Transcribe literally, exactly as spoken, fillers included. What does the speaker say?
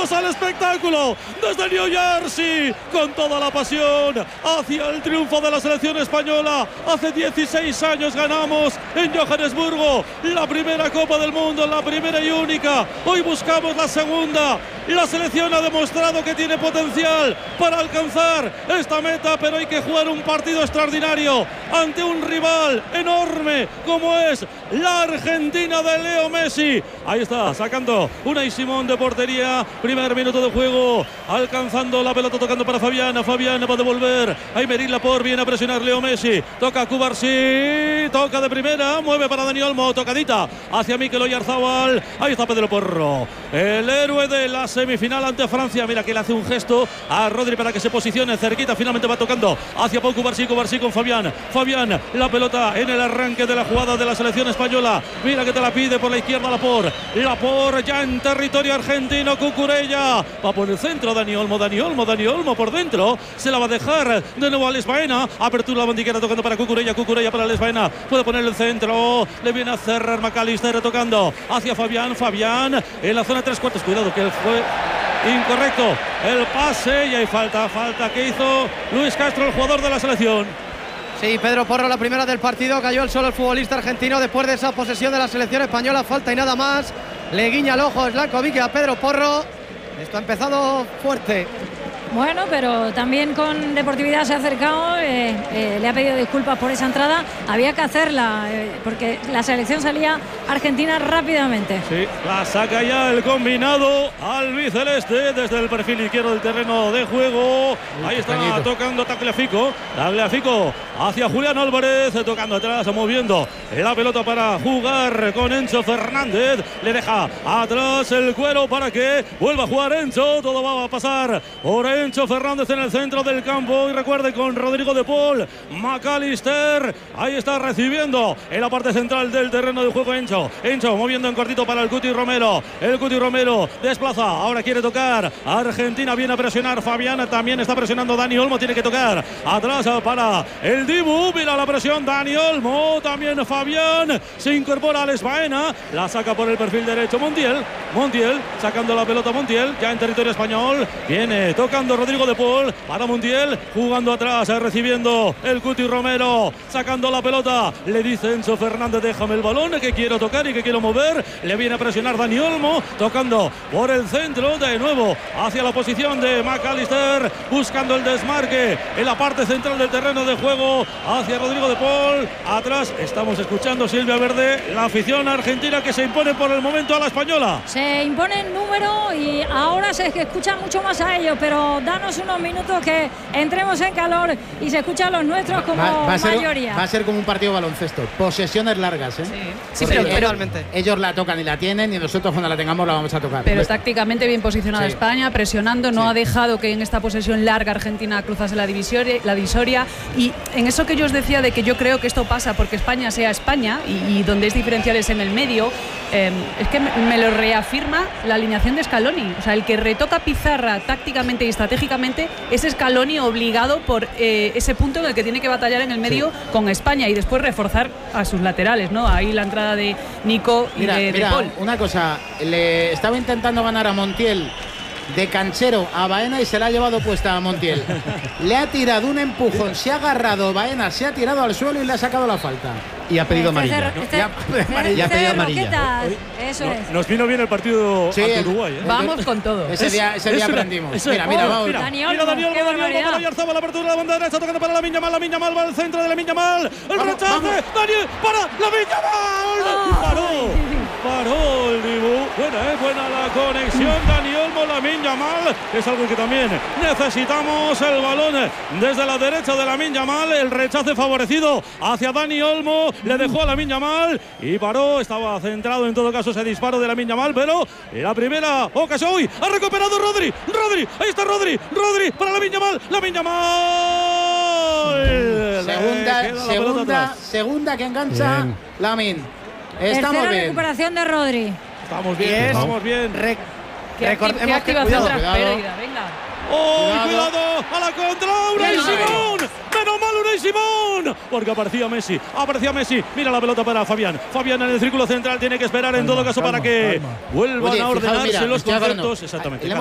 todos al espectáculo desde New Jersey, con toda la pasión hacia el triunfo de la selección española. Hace dieciséis años ganamos en Johannesburgo la primera Copa del Mundo, la primera y única. Hoy buscamos la segunda. La selección ha demostrado que tiene potencial para alcanzar esta meta, pero hay que jugar un partido extraordinario ante un rival enorme como es la Argentina de Leo Messi. Ahí está, sacando Unai Simón de portería. Primer minuto de juego, alcanzando la pelota, tocando para Fabián. Fabián va a devolver. Aymeric Laporte viene a presionar Leo Messi. Toca a Cubarsí, toca de primera, mueve para Dani Olmo, tocadita hacia Mikel Oyarzabal. Ahí está Pedro Porro, el héroe de la semifinal ante Francia. Mira que le hace un gesto a Rodri para que se posicione cerquita. Finalmente va tocando hacia Pau Cubarsí. Cubarsí con Fabián. Fabián, la pelota en el arranque de la jugada de la selección española. Mira que te la pide por la izquierda Laporte. Laporte ya en territorio argentino. Cucurella va por el centro. Dani Olmo, Dani Olmo, Dani Olmo por dentro. Se la va a dejar de nuevo a Alex Baena. Apertura la bandiquera tocando para Cucurella. Cucurella para Alex Baena. Puede poner el centro. Le viene a cerrar McAllister tocando hacia Fabián. Fabián en la zona tres cuartos. Cuidado que él fue incorrecto el pase y hay falta, falta que hizo Luis Castro, el jugador de la selección. Sí, Pedro Porro, la primera del partido, cayó al suelo el futbolista argentino después de esa posesión de la selección española, falta y nada más. Le guiña el ojo Slankovic a Pedro Porro. Esto ha empezado fuerte. Bueno, pero también con deportividad se ha acercado, eh, eh, le ha pedido disculpas por esa entrada. Había que hacerla, eh, porque la selección salía argentina rápidamente. Sí, la saca ya el combinado albiceleste desde el perfil izquierdo del terreno de juego. Ahí está cañito. Tocando Tagliafico. Tagliafico hacia Julián Álvarez, tocando atrás, moviendo la pelota para jugar con Enzo Fernández. Le deja atrás el cuero para que vuelva a jugar Enzo. Todo va a pasar por Enzo Fernández en el centro del campo. Y recuerde, con Rodrigo de Paul, McAllister. Ahí está recibiendo en la parte central del terreno de juego Enzo. Enzo moviendo en cortito para el Cuti Romero. El Cuti Romero desplaza. Ahora quiere tocar. Argentina viene a presionar. Fabián también está presionando. Dani Olmo tiene que tocar. Atrás para el Dibu. Mira la presión. Dani Olmo. También Fabián. Se incorpora Alex Baena. La saca por el perfil derecho Montiel. Montiel sacando la pelota. Montiel ya en territorio español. Viene tocando Rodrigo de Paul para Montiel, jugando atrás, recibiendo el Cuti Romero, sacando la pelota. Le dice Enzo Fernández, déjame el balón, que quiero tocar y que quiero mover. Le viene a presionar Dani Olmo, tocando por el centro, de nuevo hacia la posición de McAllister, buscando el desmarque en la parte central del terreno de juego, hacia Rodrigo de Paul. Atrás estamos escuchando Silvia Verde, la afición argentina que se impone por el momento a la española. Se impone el número y ahora se escucha mucho más a ellos, pero danos unos minutos que entremos en calor y se escuchan los nuestros como va, va mayoría. Ser, va a ser como un partido de baloncesto, posesiones largas, ¿eh? Sí, sí, pero realmente ellos la tocan y la tienen, y nosotros cuando la tengamos la vamos a tocar. Pero tácticamente bien posicionada sí. España, presionando, no sí. ha dejado que en esta posesión larga Argentina cruzase la divisoria, la divisoria. Y en eso que yo os decía de que yo creo que esto pasa porque España sea España y, y donde es diferencial es en el medio, eh, es que me, me lo reafirma la alineación de Scaloni. O sea, el que retoca pizarra tácticamente y estratégicamente es Scaloni, obligado por eh, ese punto en el que tiene que batallar en el medio sí. con España y después reforzar a sus laterales, ¿no? Ahí la entrada de Nico y mira, de, mira, de Paul. Una cosa, le estaba intentando ganar a Montiel de canchero a Baena y se la ha llevado puesta a Montiel. Le ha tirado un empujón, se ha agarrado Baena, se ha tirado al suelo y le ha sacado la falta. Y ha pedido amarilla. Este, este, ¿no? este, y ha pedido amarilla. Eso no, es. Nos vino bien el partido sí, ante Uruguay, ¿eh? Vamos con todo. Ese día, ese día aprendimos. Ese, mira, mira, oh, vamos. Mira, Dani mira, Dani Olmo, Dani Olmo para Oyarzabal, la apertura de la banda derecha, tocando para Lamine Yamal, Lamine Yamal va al centro de Lamine Yamal. El vamos, rechace, vamos. Dani para Lamine Yamal. Oh. Paró, paró el Dibu. Buena, eh, buena la conexión. Dani Olmo, Lamine Yamal. Es algo que también necesitamos. El balón desde la derecha de Lamine Yamal. El rechace favorecido hacia Dani Olmo. Le dejó a Lamine Yamal y paró. Estaba centrado en todo caso ese disparo de Lamine Yamal, pero la primera ocasión. ¡Uy! Ha recuperado Rodri. Rodri. Ahí está Rodri. Rodri para Lamine Yamal. Lamine Yamal. Segunda, segunda, segunda que engancha Lamine. Estamos Tercera bien. recuperación de Rodri. Estamos bien, Bien. estamos bien. Re Qué, acti qué activación cuidado, tras cuidado. pérdida, venga. ¡Oh, Cuidado. cuidado! ¡A la contra! ¡Unai Simón! ¡Menos mal Unai Simón! Porque aparecía Messi, aparecía Messi. Mira la pelota para Fabián. Fabián en el círculo central tiene que esperar en calma, todo caso calma, para que calma. vuelvan Oye, a fijaos, ordenarse mira, los estoy hablando. conceptos. Exactamente. Le